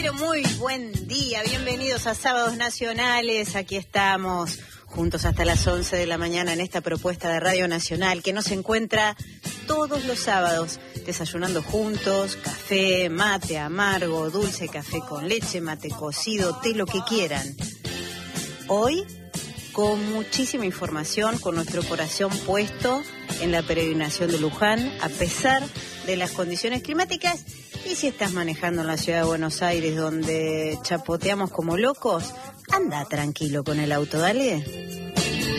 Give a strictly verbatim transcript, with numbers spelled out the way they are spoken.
pero muy buen día. Bienvenidos a Sábados Nacionales. Aquí estamos juntos hasta las once de la mañana en esta propuesta de Radio Nacional que nos encuentra todos los sábados desayunando juntos, café, mate amargo, dulce, café con leche, mate cocido, té, lo que quieran. Hoy con muchísima información, con nuestro corazón puesto en la peregrinación de Luján, a pesar de las condiciones climáticas. Y si estás manejando en la ciudad de Buenos Aires, donde chapoteamos como locos, anda tranquilo con el auto, dale.